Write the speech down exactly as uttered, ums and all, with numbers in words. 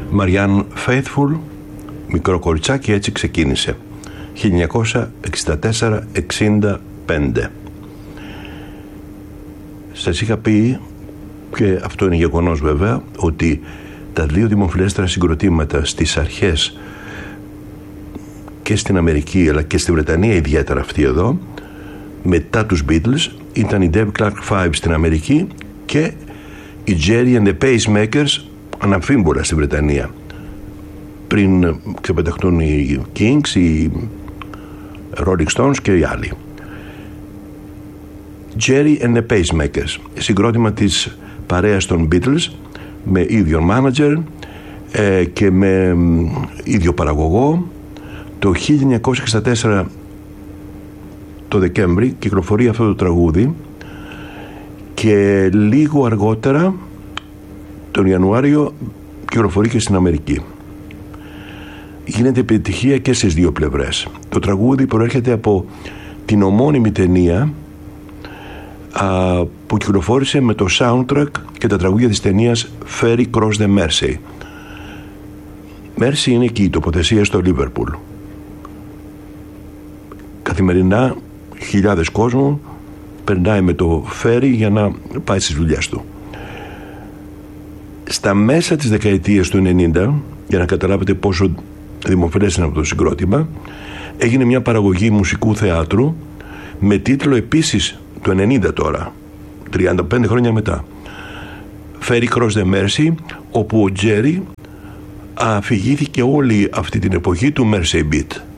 Marianne Faithfull, μικρό κοριτσάκι, έτσι ξεκίνησε. χίλια εννιακόσια εξήντα τέσσερα εξήντα πέντε. Σας είχα πει, και αυτό είναι γεγονός βέβαια, ότι τα δύο δημοφιλέστερα συγκροτήματα στις αρχές και στην Αμερική αλλά και στη Βρετανία, ιδιαίτερα αυτή εδώ, μετά τους Beatles, ήταν οι Dave Clark Five στην Αμερική και οι Jerry and the Pacemakers αναμφίβολα στη Βρετανία, πριν ξεπεταχτούν οι Kings, οι Rolling Stones και οι άλλοι. Jerry and the Pacemakers, συγκρότημα της παρέας των Beatles, με ίδιο manager ε, και με ίδιο παραγωγό. Το χίλια εννιακόσια εξήντα τέσσερα το Δεκέμβρη κυκλοφορεί αυτό το τραγούδι και λίγο αργότερα τον Ιανουάριο κυκλοφορεί και στην Αμερική. Γίνεται επιτυχία και στις δύο πλευρές. Το τραγούδι προέρχεται από την ομώνυμη ταινία α, που κυκλοφόρησε με το soundtrack και τα τραγούδια της ταινίας Ferry Cross the Mersey. Mersey είναι εκεί η τοποθεσία στο Λίβερπουλ. Καθημερινά χιλιάδες κόσμου περνάει με το φέρι για να πάει στις δουλειές του. Στα μέσα της δεκαετίας του ενενήντα, για να καταλάβετε πόσο δημοφιλές είναι αυτό το συγκρότημα, έγινε μια παραγωγή μουσικού θεάτρου με τίτλο επίσης το ενενήντα τώρα, τριάντα πέντε χρόνια μετά, Ferry Cross the Mersey, όπου ο Τζέρι αφηγήθηκε όλη αυτή την εποχή του Mersey Beat.